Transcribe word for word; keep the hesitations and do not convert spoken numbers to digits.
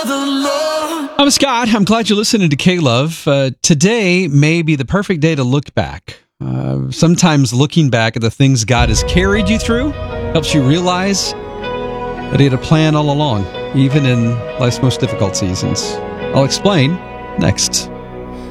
I'm Scott. I'm glad you're listening to K-Love. Uh, today may be the perfect day to look back. Uh, sometimes looking back at the things God has carried you through helps you realize that He had a plan all along, even in life's most difficult seasons. I'll explain next.